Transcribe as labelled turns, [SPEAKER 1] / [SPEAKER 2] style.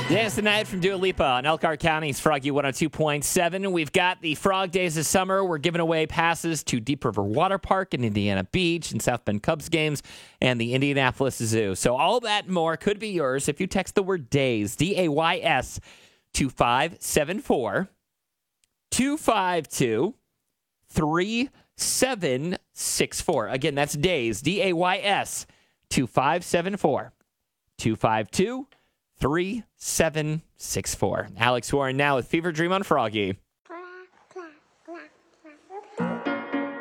[SPEAKER 1] Dance the Night from Dua Lipa on Elkhart County's Froggy 102.7. We've got the Frog Days of Summer. We're giving away passes to Deep River Water Park and Indiana Beach and South Bend Cubs games and the Indianapolis Zoo. So all that and more could be yours if you text the word DAYS, D-A-Y-S, to 574 252 3764. Again, that's DAYS, D-A-Y-S, to 574 252 3764. Alex Warren now with Fever Dream on Froggy.